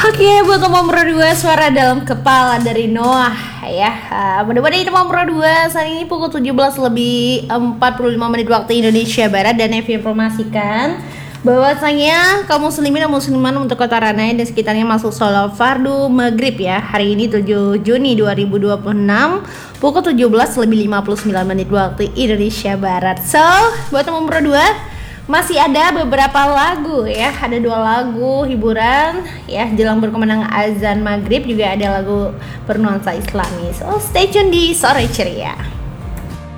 Oke, buat nomor Pro 2 suara dalam kepala dari Noah ya. Mudah-mudahan nomor Pro 2 saat ini pukul 17 lebih 45 menit waktu Indonesia Barat, dan Evi informasikan bahwasanya kaum muslimin dan musliman untuk Kota Ranai dan sekitarnya masuk sholat fardu maghrib ya. Hari ini 7 Juni 2026 pukul 17 lebih 59 menit waktu Indonesia Barat. So, buat nomor Pro 2 masih ada beberapa lagu ya, ada 2 lagu hiburan ya jelang berkumandang azan maghrib, juga ada lagu bernuansa Islami. So stay tune di Sore Ceria.